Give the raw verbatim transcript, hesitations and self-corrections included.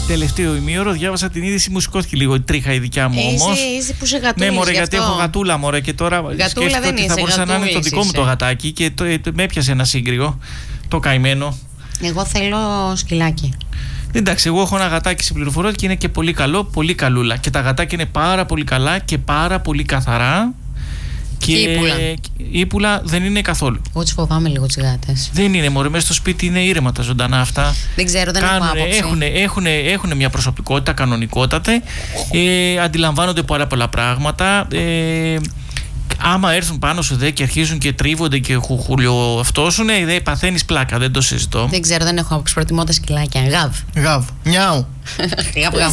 τελευταίο ημίωρο διάβασα την είδηση, μου σηκώθηκε λίγο η τρίχα η δικιά μου όμως. Είσαι, είσαι που σε γατούλης. Ναι, μωρέ, γι' γιατί αυτό. έχω γατούλα, μωρέ, και τώρα Γατούλα σκέφτηκα δεν ότι είσαι, θα μπορούσε να είναι το δικό μου το είσαι. γατάκι και το, το, με έπιασε ένα σύγκριγο. Το καημένο. Εγώ θέλω σκυλάκι. Εντάξει, εγώ έχω ένα γατάκι στην πληροφορία και είναι και πολύ καλό, πολύ καλούλα. Και τα γατάκια είναι πάρα πολύ καλά και πάρα πολύ καθαρά. Και η ύπουλα. η ύπουλα δεν είναι καθόλου. Εγώ τις φοβάμαι λίγο τις γάτες. Δεν είναι, μωρέ, μέσα στο σπίτι είναι ήρεμα τα ζωντανά αυτά. Δεν ξέρω, δεν έχω άποψη. Έχουν, έχουν, έχουν μια προσωπικότητα κανονικότατη. Ε, αντιλαμβάνονται πάρα πολλά πράγματα. Ε, άμα έρθουν πάνω σου δε και αρχίζουν και τρίβονται και χουχουλιοαυτόσουν, δε παθαίνεις πλάκα, δεν το συζητώ. Δεν ξέρω, δεν έχω άποψη. Προτιμώ τα σκυλάκια. Γαβ. Γαβ. Νιάου. Γαβ, γαβ.